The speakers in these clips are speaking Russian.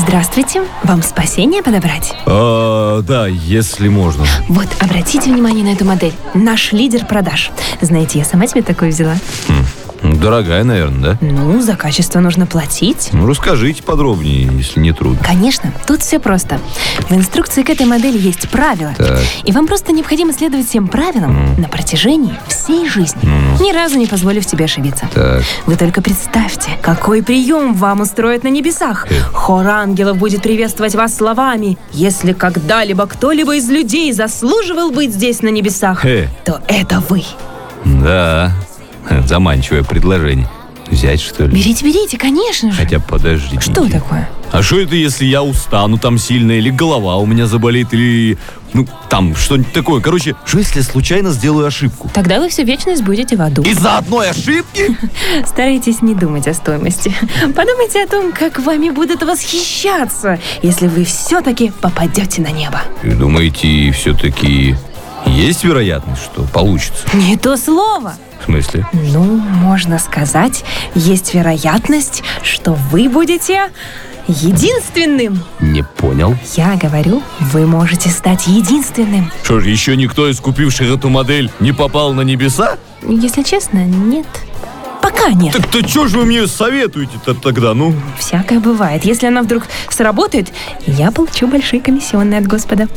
Здравствуйте. Вам спасение подобрать? Да, если можно. Вот, обратите внимание на эту модель. Наш лидер продаж. Знаете, я сама себе такую взяла. Дорогая, наверное, да? Ну, за качество нужно платить. Ну, расскажите подробнее, если не трудно. Конечно, тут все просто. В инструкции к этой модели есть правила. Так. И вам просто необходимо следовать всем правилам на протяжении всей жизни, ни разу не позволив себе ошибиться. Так. Вы только представьте, какой прием вам устроят на небесах. Хор ангелов будет приветствовать вас словами: «Если когда-либо кто-либо из людей заслуживал быть здесь на небесах, то это вы». Да, заманчивое предложение. Взять, что ли? Берите, конечно же. Хотя подождите. Что такое? А что это, если я устану там сильно, или голова у меня заболит, или... Ну, там, что-нибудь такое. Короче, что если я случайно сделаю ошибку? Тогда вы всю вечность будете в аду. Из-за одной ошибки? Старайтесь не думать о стоимости. Подумайте о том, как вами будут восхищаться, если вы все-таки попадете на небо. И думаете, все-таки есть вероятность, что получится? Не то слово. В смысле? Ну, можно сказать, есть вероятность, что вы будете единственным. Не понял. Я говорю, вы можете стать единственным. Что ж, еще никто из купивших эту модель не попал на небеса? Если честно, нет. Пока нет. Так-то что же вы мне советуете-то тогда, ну? Всякое бывает. Если она вдруг сработает, я получу большие комиссионные от Господа.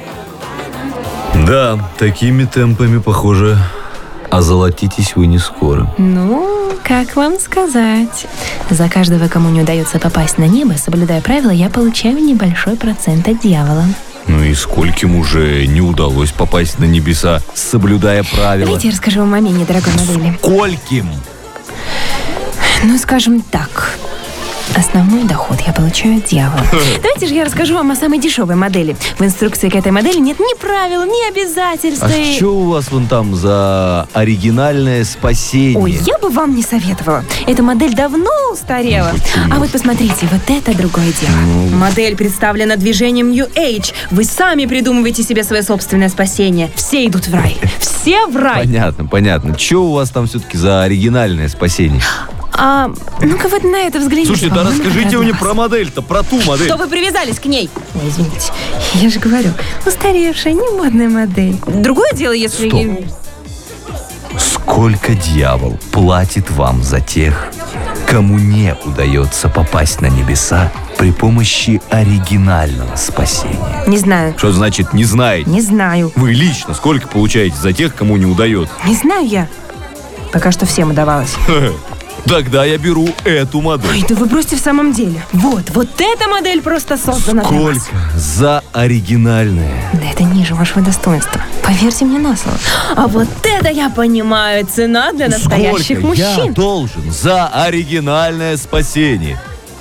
Да, такими темпами, похоже, озолотитесь вы не скоро. Ну, как вам сказать? За каждого, кому не удается попасть на небо, соблюдая правила, я получаю небольшой процент от дьявола. Ну и скольким уже не удалось попасть на небеса, соблюдая правила? Давайте я расскажу вам о менее дорогой модели. Скольким? Ну, скажем так, основной доход я получаю от дьявола. Давайте же я расскажу вам о самой дешевой модели. В инструкции к этой модели нет ни правил, ни обязательств. А что у вас вон там за оригинальное спасение? Ой, я бы вам не советовала. Эта модель давно устарела. А вот посмотрите, вот это другое дело. Модель представлена движением New Age. Вы сами придумываете себе свое собственное спасение. Все идут в рай. Все в рай. Понятно. Что у вас там все-таки за оригинальное спасение? Ну-ка вот на это взгляните. Слушайте, да расскажите мне про модель-то, про ту модель. Что вы привязались к ней? Ой, извините, я же говорю, устаревшая, не модная модель. Другое дело, если... Стоп. Сколько дьявол платит вам за тех, кому не удается попасть на небеса при помощи оригинального спасения? Не знаю. Что значит «не знаете»? Не знаю. Вы лично сколько получаете за тех, кому не удается? Не знаю я. Пока что всем удавалось. Тогда я беру эту модель. Ой, да вы бросьте в самом деле. Вот эта модель просто создана для вас. Сколько за оригинальное? Да это ниже вашего достоинства. Поверьте мне на слово. А вот это я понимаю, цена для настоящих Сколько мужчин. я должен за оригинальное спасение?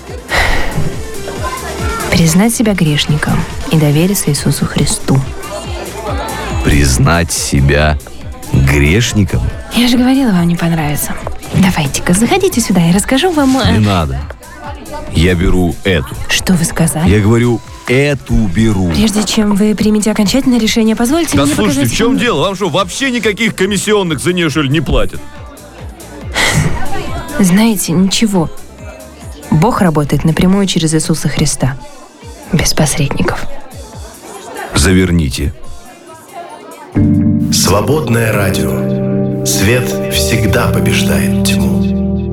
Признать себя грешником и довериться Иисусу Христу. Признать себя грешником? Я же говорила, вам не понравится. Давайте-ка, заходите сюда, я расскажу вам... Не надо. Я беру эту. Что вы сказали? Я говорю, эту беру. Прежде чем вы примете окончательное решение, позвольте Да мне слушайте, показать в чем вам... дело? Вам что, вообще никаких комиссионных за нее, что ли, не платят? Знаете, ничего. Бог работает напрямую через Иисуса Христа. Без посредников. Заверните. Свободное радио. Свет всегда побеждает тьму.